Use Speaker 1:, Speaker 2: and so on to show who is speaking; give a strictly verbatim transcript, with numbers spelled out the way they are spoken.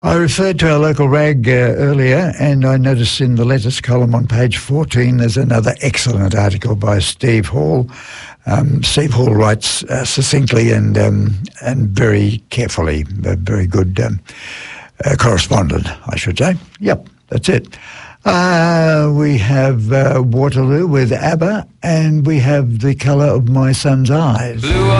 Speaker 1: I referred to our local rag uh, earlier, and I noticed in the letters column on page fourteen there's another excellent article by Steve Hall. Um, Steve Hall writes uh, succinctly and um, and very carefully, a very good um, uh, correspondent, I should say. Yep, that's it. Uh, we have uh, Waterloo with ABBA, and we have The Colour of My Son's Eyes. Blue